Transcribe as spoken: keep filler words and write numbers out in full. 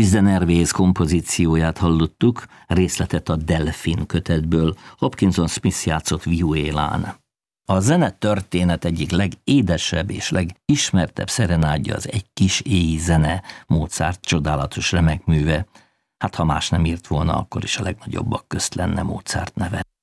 Louis kompozícióját hallottuk, részletet a Delfin kötetből, Hopkinson Smith játszott vihuélán. A zenetörténet egyik legédesebb és legismertebb szerenádja az Egy kis éji zene, Mozart csodálatos remek műve. Hát ha más nem írt volna, akkor is a legnagyobbak közt lenne Mozart neve.